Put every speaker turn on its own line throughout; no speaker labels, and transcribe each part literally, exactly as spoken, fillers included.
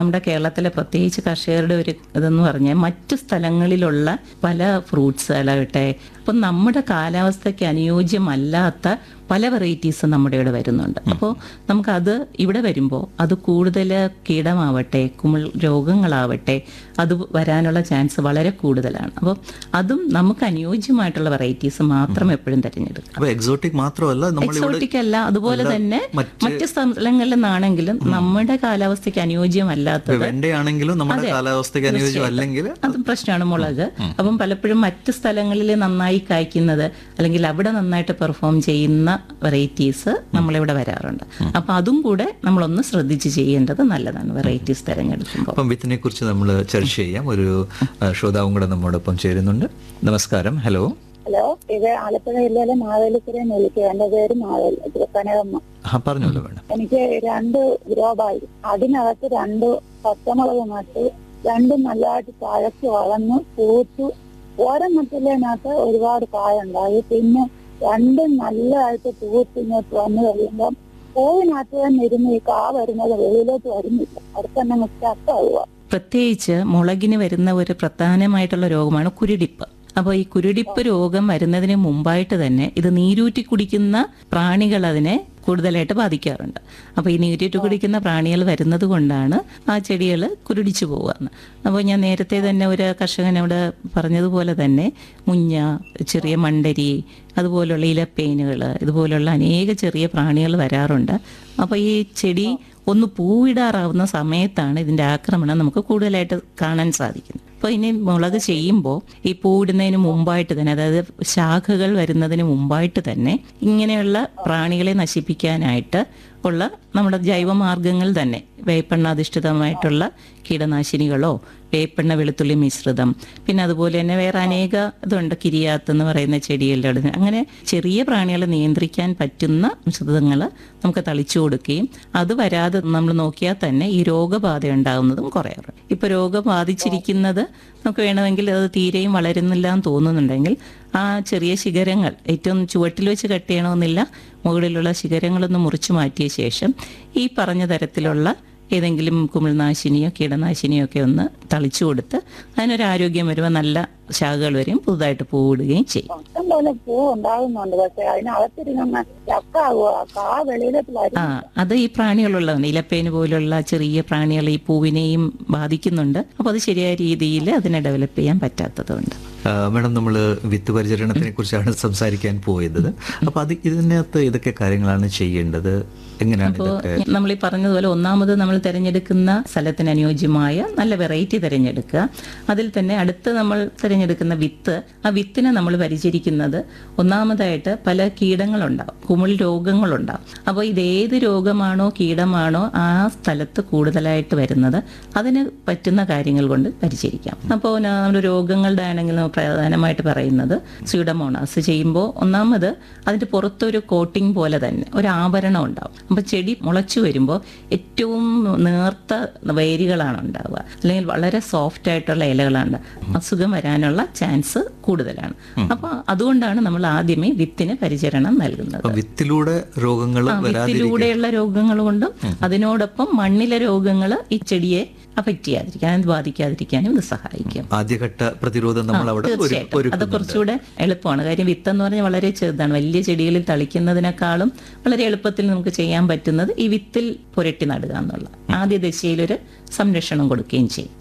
നമ്മുടെ കേരളത്തിലെ പ്രത്യേകിച്ച് കർഷകരുടെ ഒരു ഇതെന്ന് പറഞ്ഞാൽ മറ്റു സ്ഥലങ്ങളിലുള്ള പല ഫ്രൂട്ട്സ് ആകട്ടെ, അപ്പം നമ്മുടെ കാലാവസ്ഥയ്ക്ക് അനുയോജ്യമല്ലാത്ത പല വെറൈറ്റീസ് നമ്മുടെ ഇവിടെ വരുന്നുണ്ട്. അപ്പോൾ നമുക്കത് ഇവിടെ വരുമ്പോൾ അത് കൂടുതൽ കീടമാവട്ടെ, കുമിൾ രോഗങ്ങളാവട്ടെ, അത് വരാനുള്ള ചാൻസ് വളരെ കൂടുതലാണ്. അപ്പോൾ അതും നമുക്ക് അനുയോജ്യമായിട്ടുള്ള വെറൈറ്റീസ് മാത്രം എപ്പോഴും തിരഞ്ഞെടുക്കാം.
എക്സോട്ടിക് മാത്രമല്ല,
എക്സോട്ടിക് അല്ല, അതുപോലെ തന്നെ മറ്റ് സ്ഥലങ്ങളിൽ നിന്നാണെങ്കിലും നമ്മുടെ കാലാവസ്ഥയ്ക്ക് അനുയോജ്യമല്ലാത്തത്
വെണ്ടയാണെങ്കിലും നമ്മുടെ കാലാവസ്ഥയ്ക്ക് അനുയോജ്യം അല്ലെങ്കിൽ
അതും പ്രശ്നമാണ്. മുളക് അപ്പം പലപ്പോഴും മറ്റ് സ്ഥലങ്ങളിൽ നന്നായി കായ്ക്കുന്നത് അല്ലെങ്കിൽ അവിടെ നന്നായിട്ട് പെർഫോം ചെയ്യുന്ന വെറൈറ്റീസ് നമ്മളിവിടെ വരാറുണ്ട്. അപ്പൊ അതും കൂടെ നമ്മളൊന്ന് ശ്രദ്ധിച്ച് ചെയ്യേണ്ടത് നല്ലതാണ് വെറൈറ്റീസ് തിരഞ്ഞെടുക്കുമ്പോൾ.
അപ്പം വിത്തിനെ കുറിച്ച് നമ്മൾ ചർച്ച ചെയ്യാം. ഒരു ശ്രോതാവും കൂടെ നമ്മോടൊപ്പം ചേരുന്നുണ്ട്. നമസ്കാരം. ഹലോ
ഹലോ, ഇത് ആലപ്പുഴ ജില്ലയിലെ മാവേലിക്കരയിൽ നിന്ന് വിളിക്കുക. എന്റെ പേര് മാവേലി കനകമ്മ.
ആ പറഞ്ഞോളൂ വേണം.
എനിക്ക് രണ്ട് ഗ്രോബായി, അതിനകത്ത് രണ്ട് പച്ചമുളക് നട്ട് രണ്ടും നല്ലതായിട്ട് തഴച്ച് വളർന്ന് പൂത്തു. ഓരോന്നത്തിനകത്ത് ഒരുപാട് കായുണ്ടായി. പിന്നെ രണ്ടും നല്ലതായിട്ട് പൂത്തിങ്ങോട്ട് വന്നു കഴിയുമ്പം പൂവിനകത്ത് തന്നെ ഇരുന്ന് ഈ കാ വരുന്നത് വെളിയിലോട്ട് വരുന്നില്ല, അടുത്ത് തന്നെ സ്റ്റക്കാവുക.
പ്രത്യേകിച്ച് മുളകിന് വരുന്ന ഒരു പ്രധാനമായിട്ടുള്ള രോഗമാണ് കുരുടിപ്പ്. അപ്പോൾ ഈ കുരുടിപ്പ് രോഗം വരുന്നതിന് മുമ്പായിട്ട് തന്നെ ഇത് നീരൂറ്റി കുടിക്കുന്ന പ്രാണികൾ അതിനെ കൂടുതലായിട്ട് ബാധിക്കാറുണ്ട്. അപ്പോൾ ഈ നീരൂറ്റി കുടിക്കുന്ന പ്രാണികൾ വരുന്നത് കൊണ്ടാണ് ആ ചെടികൾ കുരുടിച്ചു പോകുന്നത്. അപ്പോൾ ഞാൻ നേരത്തെ തന്നെ ഒരു കർഷകനോട് പറഞ്ഞതുപോലെ തന്നെ മുഞ്ഞ, ചെറിയ മണ്ടരി, അതുപോലുള്ള ഇലപ്പേനുകൾ, ഇതുപോലുള്ള അനേക ചെറിയ പ്രാണികൾ വരാറുണ്ട്. അപ്പോൾ ഈ ചെടി ഒന്ന് പൂവിടാറാവുന്ന സമയത്താണ് ഇതിൻ്റെ ആക്രമണം നമുക്ക് കൂടുതലായിട്ട് കാണാൻ സാധിക്കുന്നത്. അപ്പോൾ ഇനി മുളക് ചെയ്യുമ്പോൾ ഈ പൂവിടുന്നതിന് മുമ്പായിട്ട് തന്നെ, അതായത് ശാഖകൾ വരുന്നതിന് മുമ്പായിട്ട് തന്നെ ഇങ്ങനെയുള്ള പ്രാണികളെ നശിപ്പിക്കാനായിട്ട് ഉള്ള നമ്മുടെ ജൈവമാർഗ്ഗങ്ങൾ തന്നെ, വേപ്പെണ്ണ അധിഷ്ഠിതമായിട്ടുള്ള കീടനാശിനികളോ വേപ്പെണ്ണ വെളുത്തുള്ളി മിശ്രിതം, പിന്നെ അതുപോലെ തന്നെ വേറെ അനേക ഇതുണ്ട്, കിരിയാത്ത് എന്ന് പറയുന്ന ചെടികളുടെ, അങ്ങനെ ചെറിയ പ്രാണികളെ നിയന്ത്രിക്കാൻ പറ്റുന്ന മിശ്രിതങ്ങൾ നമുക്ക് തളിച്ചു കൊടുക്കുകയും അത് വരാതെ നമ്മൾ നോക്കിയാൽ തന്നെ ഈ രോഗബാധ ഉണ്ടാകുന്നതും കുറയാറുണ്ട്. ഇപ്പോൾ രോഗം ബാധിച്ചിരിക്കുന്നത് നമുക്ക് വേണമെങ്കിൽ അത് തീരെയും വളരുന്നില്ല എന്ന് തോന്നുന്നുണ്ടെങ്കിൽ ആ ചെറിയ ശിഖരങ്ങൾ ഏറ്റവും ചുവട്ടിൽ വെച്ച് കട്ട് ചെയ്യണമെന്നില്ല, മുകളിലുള്ള ശിഖരങ്ങളൊന്ന് മുറിച്ചു മാറ്റിയ ശേഷം ഈ പറഞ്ഞ തരത്തിലുള്ള ഏതെങ്കിലും കുമിൾനാശിനിയോ കീടനാശിനിയോ ഒക്കെ ഒന്ന് തളിച്ചു കൊടുത്ത് അതിനൊരു ആരോഗ്യം വരുമ്പോൾ നല്ല ശാഖകൾ വരെയും പുതുതായിട്ട് പൂവിടുകയും ചെയ്യും.
ഇഷ്ടംപോലെ പൂ ഉണ്ടാകുന്നുണ്ട്, പക്ഷെ അതിനകത്തിരുന്ന ചക്കാവുക, കാ വെളിയിലോട്ട്.
ആ അത് ഈ പ്രാണികളുള്ളതാണ്. ഇലപ്പേന് പോലുള്ള ചെറിയ പ്രാണികൾ ഈ പൂവിനെയും ബാധിക്കുന്നുണ്ട്. അപ്പോൾ അത് ശരിയായ രീതിയിൽ അതിനെ ഡെവലപ്പ് ചെയ്യാൻ പറ്റാത്തതുകൊണ്ട്.
മാഡം, നമ്മൾ വിത്ത് പരിചരണത്തിനെ കുറിച്ചാണ് സംസാരിക്കാൻ പോയത്. അപ്പൊ അത് ഇതിനകത്ത് ഇതൊക്കെ കാര്യങ്ങളാണ് ചെയ്യേണ്ടത്, എങ്ങനെയാണ് ഇതൊക്കെ?
നമ്മൾ ഈ പറഞ്ഞതുപോലെ ഒന്നാമത് നമ്മൾ തിരഞ്ഞെടുക്കുന്ന സ്ഥലത്തിന് അനുയോജ്യമായ നല്ല വെറൈറ്റി തിരഞ്ഞെടുക്കുക. അതിൽ തന്നെ അടുത്ത് നമ്മൾ തിരഞ്ഞെടുക്കുന്ന വിത്ത്, ആ വിത്തിനെ നമ്മൾ പരിചരിക്കുന്നത് ഒന്നാമതായിട്ട് പല കീടങ്ങളുണ്ടാവും, കുമിൾ രോഗങ്ങളുണ്ടാവും. അപ്പോൾ ഇതേത് രോഗമാണോ കീടമാണോ ആ സ്ഥലത്ത് കൂടുതലായിട്ട് വരുന്നത് അതിന് പറ്റുന്ന കാര്യങ്ങൾ കൊണ്ട് പരിചരിക്കാം. അപ്പോൾ നമ്മുടെ രോഗങ്ങളുടെ ആണെങ്കിൽ പ്രധാനമായിട്ട് പറയുന്നത് സ്യൂഡോമോണാസ് ചെയ്യുമ്പോൾ ഒന്നാമത് അതിൻ്റെ പുറത്തൊരു കോട്ടിംഗ് പോലെ തന്നെ ഒരു ആവരണം ഉണ്ടാവും. അപ്പോൾ ചെടി മുളച്ചു വരുമ്പോൾ ഏറ്റവും നേർത്ത വേരുകളാണ് ഉണ്ടാവുക, അല്ലെങ്കിൽ വളരെ സോഫ്റ്റ് ആയിട്ടുള്ള ഇലകളാണ്. അസുഖം വരാനുള്ള ചാൻസ് കൂടുതലാണ്. അപ്പോൾ അതുകൊണ്ടാണ് നമ്മൾ ആദ്യമേ വിത്തിന് പരിചരണം നൽകുന്നത്.
വിത്തിലൂടെ രോഗങ്ങൾ
വിത്തിലൂടെയുള്ള രോഗങ്ങൾ കൊണ്ടും അതിനോടൊപ്പം മണ്ണിലെ രോഗങ്ങൾ ഈ ചെടിയെ അഫക്റ്റ് ചെയ്യാതിരിക്കാനും ബാധിക്കാതിരിക്കാനും ഇത് സഹായിക്കും.
ആദ്യഘട്ട പ്രതിരോധം നമ്മൾ അവിടെ
തീർച്ചയായിട്ടും അത് കുറച്ചുകൂടെ എളുപ്പമാണ്. കാര്യം വിത്തെന്ന് പറഞ്ഞാൽ വളരെ ചെറുതാണ്. വലിയ ചെടികളിൽ തളിക്കുന്നതിനേക്കാളും വളരെ എളുപ്പത്തിൽ നമുക്ക് ചെയ്യാൻ പറ്റുന്നത് ഈ വിത്തിൽ പുരട്ടി നടുക എന്നുള്ള ആദ്യ ദശയിലൊരു സംരക്ഷണം കൊടുക്കുകയും ചെയ്യും.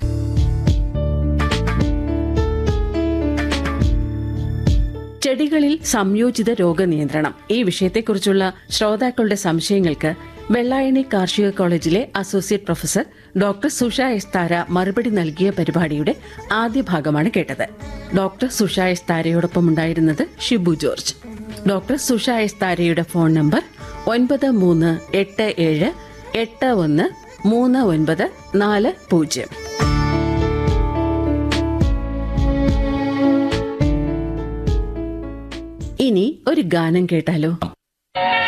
ചെടികളിൽ സംയോജിത രോഗനിയന്ത്രണം ഈ വിഷയത്തെക്കുറിച്ചുള്ള ശ്രോതാക്കളുടെ സംശയങ്ങൾക്ക് വെള്ളായണി കാർഷിക കോളേജിലെ അസോസിയേറ്റ് പ്രൊഫസർ ഡോക്ടർ സുഷ എസ് താര മറുപടി നൽകിയ പരിപാടിയുടെ ആദ്യ ഭാഗമാണ് കേട്ടത്. ഡോക്ടർ സുഷ എസ് താരയോടൊപ്പം ഉണ്ടായിരുന്നത് ഷിബു ജോർജ്. ഡോക്ടർ സുഷ എസ് താരയുടെ ഫോൺ നമ്പർ ഒൻപത് മൂന്ന് എട്ട് ഏഴ് എട്ട് ഒന്ന് മൂന്ന് ഒൻപത് നാല് പൂജ്യം. ഇനി ഒരു ഗാനം കേട്ടാലോ?